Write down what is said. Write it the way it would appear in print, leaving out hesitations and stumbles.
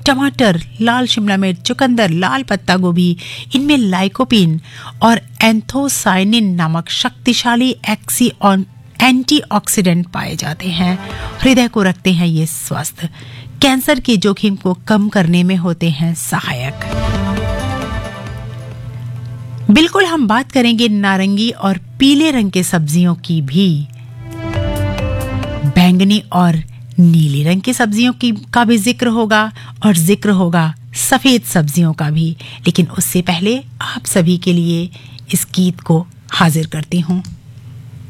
टमाटर, लाल शिमला मिर्च, चुकंदर, लाल पत्ता गोभी, इनमें लाइकोपीन और एंथोसाइनिन नामक शक्तिशाली एंटीऑक्सीडेंट पाए जाते हैं। हृदय को रखते हैं ये स्वस्थ, कैंसर के जोखिम को कम करने में होते हैं सहायक। बिल्कुल हम बात करेंगे नारंगी और पीले रंग के सब्जियों की भी। बैंगनी और नीले रंग की सब्जियों का भी जिक्र होगा और जिक्र होगा सफेद सब्जियों का भी। लेकिन उससे पहले आप सभी के लिए इस गीत को हाजिर करती हूँ।